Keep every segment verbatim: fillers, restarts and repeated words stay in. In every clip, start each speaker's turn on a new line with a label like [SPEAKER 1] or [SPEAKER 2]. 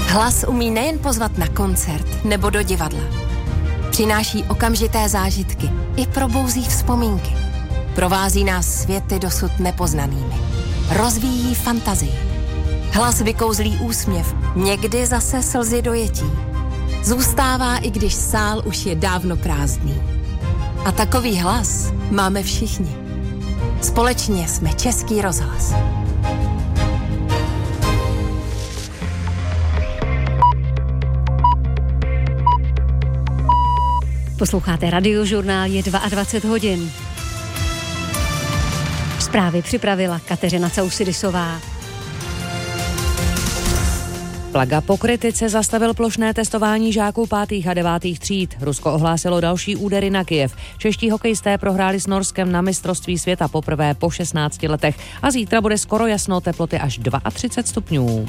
[SPEAKER 1] Hlas umí nejen pozvat na koncert nebo do divadla. Přináší okamžité zážitky i probouzí vzpomínky. Provází nás světy dosud nepoznanými. Rozvíjí fantazii. Hlas vykouzlí úsměv, někdy zase slzy dojetí. Zůstává, i když sál už je dávno prázdný. A takový hlas máme všichni. Společně jsme Český rozhlas.
[SPEAKER 2] Posloucháte Radiožurnál, je dvacet dva hodin. Zprávy připravila Kateřina Causydisová.
[SPEAKER 3] Plaga po kritice zastavil plošné testování žáků pátých a devátých tříd. Rusko ohlásilo další údery na Kyjev. Čeští hokejisté prohráli s Norskem na mistrovství světa poprvé po šestnácti letech a zítra bude skoro jasno, teploty až třicet dva stupňů.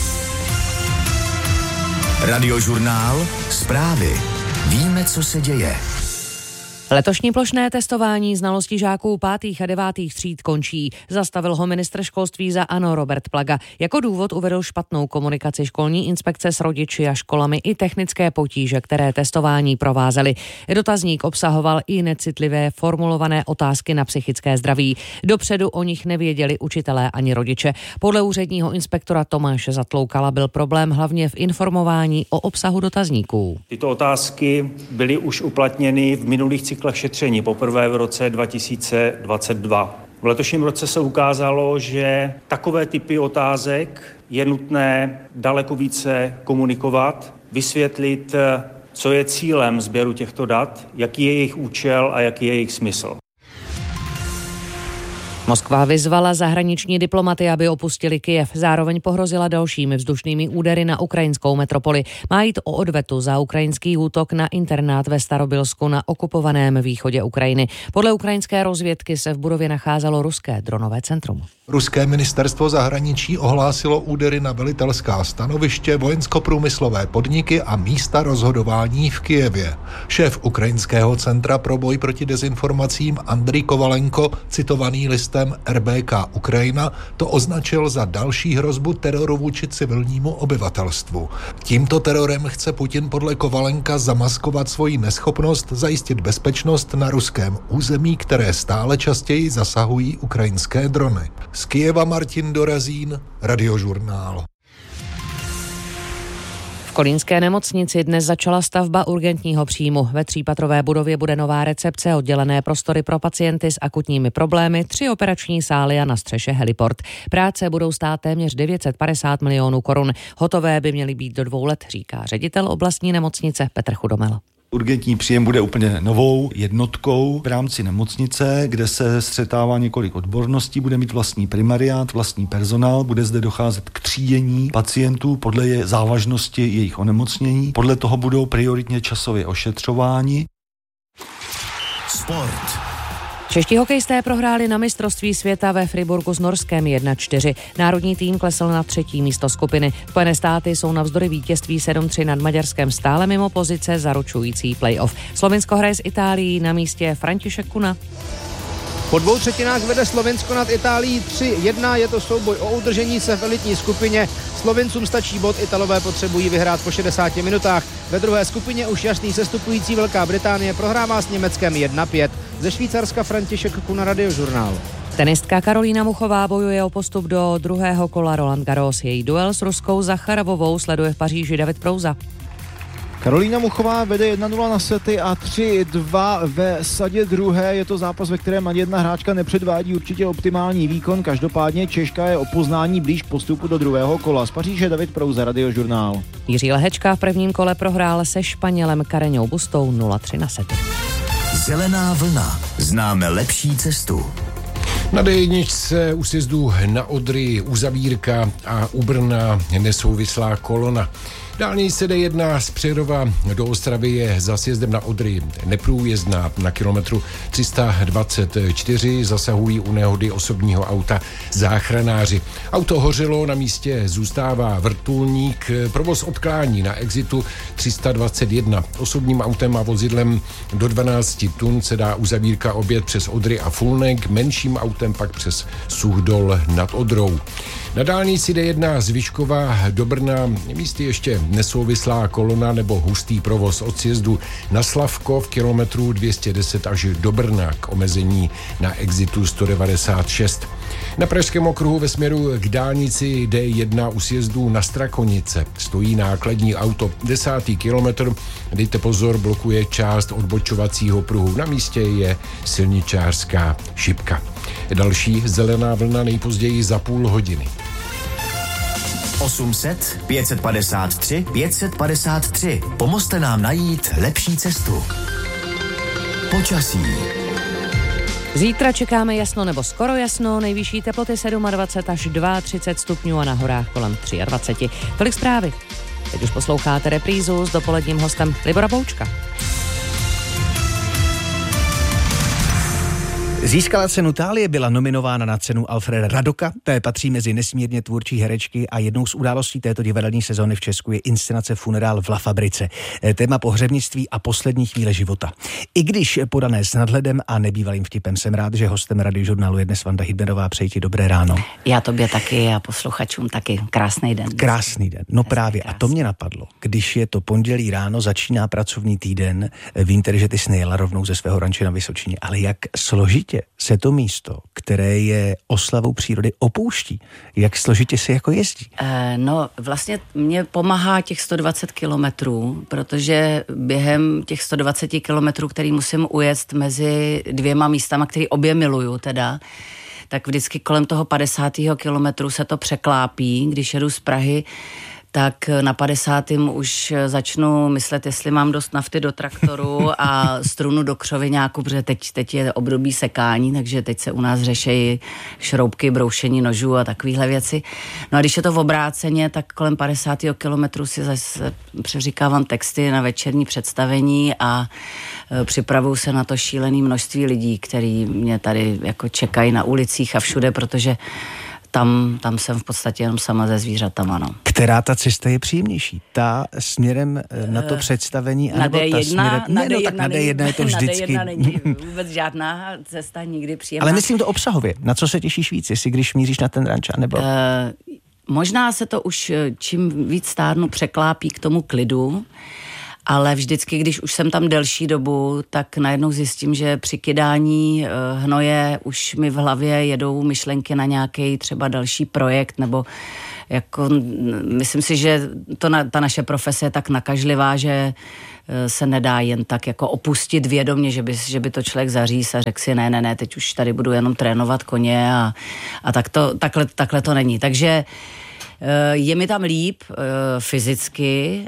[SPEAKER 4] Radiožurnál, zprávy. Víme, co se děje.
[SPEAKER 3] Letošní plošné testování znalostí žáků pátých a devátých tříd končí. Zastavil ho ministr školství za ANO Robert Plaga. Jako důvod uvedl špatnou komunikaci školní inspekce s rodiči a školami i technické potíže, které testování provázely. Dotazník obsahoval i necitlivé formulované otázky na psychické zdraví. Dopředu o nich nevěděli učitelé ani rodiče. Podle úředního inspektora Tomáše Zatloukala byl problém hlavně v informování o obsahu dotazníků.
[SPEAKER 5] Tyto otázky byly už uplatněny v minulých cyklech šetření, poprvé v roce dva tisíce dvacet dva. V letošním roce se ukázalo, že takové typy otázek je nutné daleko více komunikovat, vysvětlit, co je cílem sběru těchto dat, jaký je jejich účel a jaký je jejich smysl.
[SPEAKER 3] Moskva vyzvala zahraniční diplomaty, aby opustili Kyjev. Zároveň pohrozila dalšími vzdušnými údery na ukrajinskou metropoli. Má jít o odvetu za ukrajinský útok na internát ve Starobilsku na okupovaném východě Ukrajiny. Podle ukrajinské rozvědky se v budově nacházelo ruské dronové centrum.
[SPEAKER 6] Ruské ministerstvo zahraničí ohlásilo údery na velitelská stanoviště, vojensko-průmyslové podniky a místa rozhodování v Kyjevě. Šéf ukrajinského centra pro boj proti dezinformacím Andrij Kovalenko, citovaný listem R B K Ukrajina, to označil za další hrozbu teroru vůči civilnímu obyvatelstvu. Tímto terorem chce Putin podle Kovalenka zamaskovat svoji neschopnost zajistit bezpečnost na ruském území, které stále častěji zasahují ukrajinské drony. Z Kyjeva Martin Dorazín, Radiožurnál.
[SPEAKER 3] V kolínské nemocnici dnes začala stavba urgentního příjmu. Ve třípatrové budově bude nová recepce, oddělené prostory pro pacienty s akutními problémy, tři operační sály a na střeše heliport. Práce budou stát téměř devět set padesát milionů korun. Hotové by měly být do dvou let, říká ředitel oblastní nemocnice Petr Chudomel.
[SPEAKER 7] Urgentní příjem bude úplně novou jednotkou v rámci nemocnice, kde se střetává několik odborností, bude mít vlastní primariát, vlastní personál, bude zde docházet k třídění pacientů podle je závažnosti jejich onemocnění. Podle toho budou prioritně časově ošetřováni.
[SPEAKER 4] Sport.
[SPEAKER 3] Čeští hokejisté prohráli na mistrovství světa ve Friburgu s Norskem jedna čtyři. Národní tým klesl na třetí místo skupiny. Spojené státy jsou navzdory vítězství sedm tři nad Maďarskem stále mimo pozice zaručující playoff. Slovinsko hraje s Itálií, na místě František Kuna.
[SPEAKER 8] Po dvou třetinách vede Slovinsko nad Itálií tři jedna, je to souboj o udržení se v elitní skupině. Slovincům stačí bod, Italové potřebují vyhrát po šedesáti minutách. Ve druhé skupině už jasný sestupující Velká Británie prohrává s Německem jedna pět. Ze Švýcarska František Kuna, Radiožurnál.
[SPEAKER 3] Tenistka Karolína Muchová bojuje o postup do druhého kola Roland Garros. Její duel s ruskou Zacharovovou sleduje v Paříži David Prouza.
[SPEAKER 9] Karolína Muchová vede jedna nula na sety a tři dva ve sadě druhé. Je to zápas, ve kterém ani jedna hráčka nepředvádí určitě optimální výkon. Každopádně Češka je o poznání blíž k postupu do druhého kola. Z Paříže David Prouza, Radiožurnál.
[SPEAKER 3] Jiří Lehečka v prvním kole prohrál se Španělem Kareňou Bustou nula tři na sety.
[SPEAKER 4] Zelená vlna. Známe lepší cestu.
[SPEAKER 10] Na dé jedna u sjezdu na Odry uzavírka a u Brna nesouvislá kolona. Dálnice dé jedna z Přerova do Ostravy je za sjezdem na Odry neprůjezdná. Na kilometru tři sta dvacet čtyři zasahují u nehody osobního auta záchranáři. Auto hořelo, na místě zůstává vrtulník. Provoz odklání na exitu tři sta dvacet jedna. Osobním autem a vozidlem do dvanáct tun se dá uzavírka objet přes Odry a Fulnek, menším autem pak přes Suchdol nad Odrou. Na dálnici D jedna z Vyškova do Brna místy ještě nesouvislá kolona nebo hustý provoz od sjezdu na Slavkov kilometru dvě stě deset až do Brna k omezení na exitu sto devadesát šest. Na Pražském okruhu ve směru k dálnici D jedna u sjezdu na Strakonice stojí nákladní auto. Desátý kilometr, dejte pozor, blokuje část odbočovacího pruhu. Na místě je silničářská šipka. Další zelená vlna nejpozději za půl hodiny.
[SPEAKER 4] osm set pět set padesát tři pět set padesát tři. Pomozte nám najít lepší cestu. Počasí.
[SPEAKER 3] Zítra čekáme jasno nebo skoro jasno, nejvyšší teploty dvacet sedm až třicet dva stupňů a na horách kolem dvacet tři. Tolik zprávy. Teď už posloucháte reprízu s dopoledním hostem Libora Poučka.
[SPEAKER 11] Získala cenu Thálie, byla nominována na cenu Alfreda Radoka, té patří mezi nesmírně tvůrčí herečky a jednou z událostí této divadelní sezóny v Česku je inscenace Funerál v La Fabrice. Téma pohřebnictví a poslední chvíle života. I když podané s nadhledem a nebývalým vtipem, jsem rád, že hostem Radiožurnálu je dnes Vanda Hybnerová. Přeji ti dobré ráno.
[SPEAKER 12] Já tobě taky a posluchačům taky. Krásný den.
[SPEAKER 11] Krásný den. No právě. A to mě napadlo. Když je to pondělí ráno, začíná pracovní týden. Vím tedy, že ty jsi nejela rovnou ze svého ranče na Vysočině, ale jak složitě se to místo, které je oslavou přírody, opouští. Jak složitě se jako jezdí?
[SPEAKER 12] E, no vlastně mě pomáhá těch sto dvacet kilometrů, protože během těch sto dvacet kilometrů, který musím ujet mezi dvěma místama, který obě miluju teda, tak vždycky kolem toho padesátého kilometru se to překlápí, když jedu z Prahy, tak na padesátém už začnu myslet, jestli mám dost nafty do traktoru a strunu do křoviňáku, protože teď, teď je období sekání, takže teď se u nás řeší šroubky, broušení nožů a takovéhle věci. No a když je to v obráceně, tak kolem padesátého kilometru si zase přeříkávám texty na večerní představení a připravuju se na to šílené množství lidí, který mě tady jako čekají na ulicích a všude, protože Tam, tam jsem v podstatě jenom sama ze zvířatama, no.
[SPEAKER 11] Která ta cesta je příjemnější? Ta směrem na to představení?
[SPEAKER 12] Na D jedna,
[SPEAKER 11] směrem...
[SPEAKER 12] na
[SPEAKER 11] ne, no, tak na D jedna je to vždycky.
[SPEAKER 12] Na D jedna není vůbec žádná cesta nikdy příjemná.
[SPEAKER 11] Ale myslím to obsahově. Na co se těšíš víc, jestli když míříš na ten ranč, nebo... Uh,
[SPEAKER 12] možná se to už čím víc stárnu překlápí k tomu klidu, ale vždycky, když už jsem tam delší dobu, tak najednou zjistím, že při kydání hnoje už mi v hlavě jedou myšlenky na nějaký třeba další projekt, nebo jako, myslím si, že to na, ta naše profese je tak nakažlivá, že se nedá jen tak jako opustit vědomě, že by, že by to člověk zaříz a řekl si ne, ne, ne, teď už tady budu jenom trénovat koně a, a tak to, takhle, takhle to není. Takže je mi tam líp fyzicky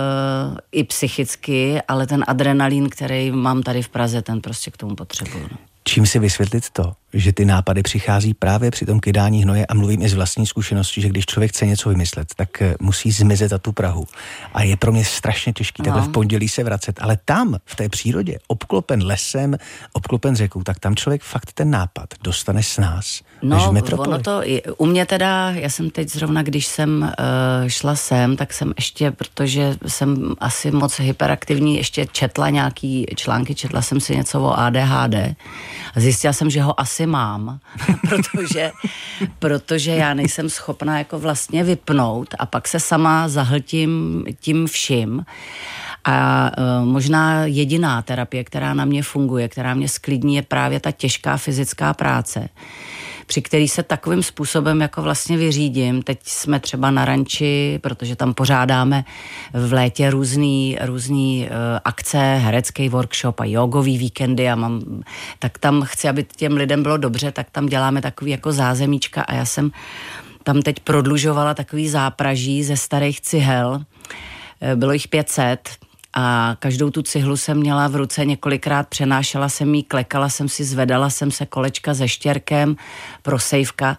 [SPEAKER 12] i psychicky, ale ten adrenalin, který mám tady v Praze, ten prostě k tomu potřebuju.
[SPEAKER 11] Čím si vysvětlit to, že ty nápady přichází právě při tom kydání hnoje, a mluvím i z vlastní zkušenosti, že když člověk chce něco vymyslet, tak musí zmizet za tu Prahu. A je pro mě strašně těžký takhle v pondělí se vracet, ale tam, v té přírodě, obklopen lesem, obklopen řekou, tak tam člověk fakt ten nápad dostane s nás.
[SPEAKER 12] No, ono to, u mě teda, já jsem teď zrovna, když jsem uh, šla sem, tak jsem ještě, protože jsem asi moc hyperaktivní, ještě četla nějaký články, četla jsem si něco o A D H D a zjistila jsem, že ho asi mám, protože, protože já nejsem schopná jako vlastně vypnout a pak se sama zahltím tím vším. A uh, možná jediná terapie, která na mě funguje, která mě sklidní, je právě ta těžká fyzická práce, při který se takovým způsobem jako vlastně vyřídím. Teď jsme třeba na ranči, protože tam pořádáme v létě různý, různý uh, akce, herecký workshop a jogový víkendy a mám, tak tam chci, aby těm lidem bylo dobře, tak tam děláme takový jako zázemíčka a já jsem tam teď prodlužovala takový zápraží ze starých cihel. Bylo jich pět set. A každou tu cihlu jsem měla v ruce několikrát, přenášela jsem jí, klekala jsem si, zvedala jsem se kolečka se štěrkem, prosejvka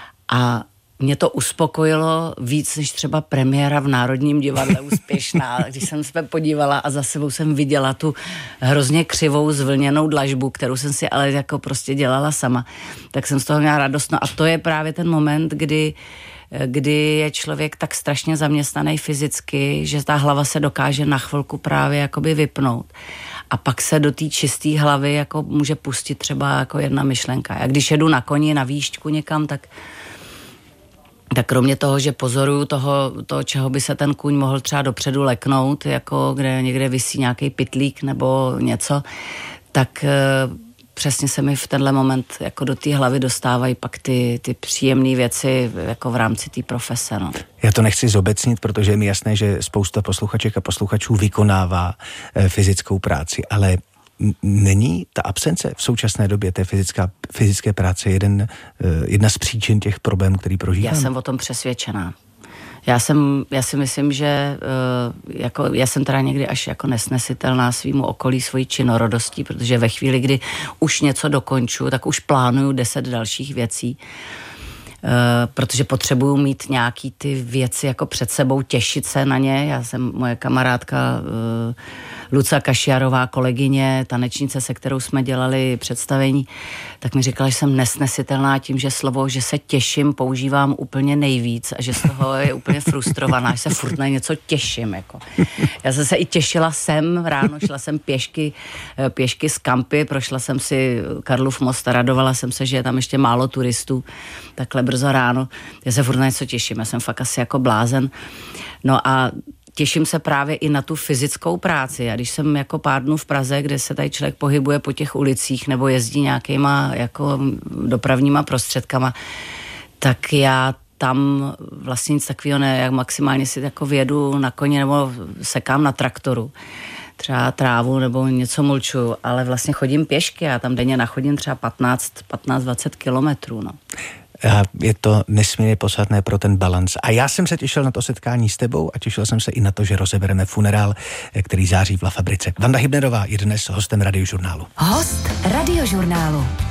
[SPEAKER 12] a mě to uspokojilo víc než třeba premiéra v Národním divadle úspěšná, když jsem se podívala a za sebou jsem viděla tu hrozně křivou zvlněnou dlažbu, kterou jsem si ale jako prostě dělala sama, tak jsem z toho měla radost. No a to je právě ten moment, kdy kdy je člověk tak strašně zaměstnaný fyzicky, že ta hlava se dokáže na chvilku právě jakoby vypnout. A pak se do té čisté hlavy jako může pustit třeba jako jedna myšlenka. Já když jedu na koni, na výšťku někam, tak tak kromě toho, že pozoruju toho, toho, čeho by se ten kůň mohl třeba dopředu leknout, jako kde někde visí nějaký pytlík nebo něco, tak e, přesně se mi v tenhle moment jako do té hlavy dostávají pak ty, ty příjemné věci jako v rámci té profese. No.
[SPEAKER 11] Já to nechci zobecnit, protože je mi jasné, že spousta posluchaček a posluchačů vykonává e, fyzickou práci, ale není ta absence v současné době té fyzická, fyzické práce jeden, jedna z příčin těch problémů, který prožíváme?
[SPEAKER 12] Já jsem o tom přesvědčená. Já, jsem, já si myslím, že jako, já jsem teda někdy až jako nesnesitelná svýmu okolí svojí činorodostí, protože ve chvíli, kdy už něco dokonču, tak už plánuju deset dalších věcí. Uh, protože potřebuju mít nějaký ty věci jako před sebou, těšit se na ně. Já jsem, moje kamarádka uh, Luca Kašiarová, kolegyně, tanečnice, se kterou jsme dělali představení, tak mi říkala, že jsem nesnesitelná tím, že slovo, že se těším, používám úplně nejvíc a že z toho je úplně frustrovaná, že se furt na něco těším. Jako. Já jsem se i těšila sem, ráno šla jsem pěšky, pěšky z Kampy, prošla jsem si Karlův most a radovala jsem se, že je tam ještě málo turistů, takhle brzo ráno. Já se furt na něco těším, já jsem fakt asi jako blázen. No a těším se právě i na tu fyzickou práci. A když jsem jako pár dnů v Praze, kde se tady člověk pohybuje po těch ulicích nebo jezdí nějakýma jako dopravníma prostředkama, tak já tam vlastně nic takového ne, jak maximálně si jako vědu na koni nebo sekám na traktoru. Třeba trávu nebo něco mulčuju, ale vlastně chodím pěšky a tam denně nachodím třeba patnáct dvacet kilometrů, no.
[SPEAKER 11] A je to nesmírně podstatné pro ten balans. A já jsem se těšil na to setkání s tebou a těšil jsem se i na to, že rozebereme funerál, který září v La Fabrice. Vanda Hybnerová je dnes hostem Radiožurnálu.
[SPEAKER 1] Host Radiožurnálu.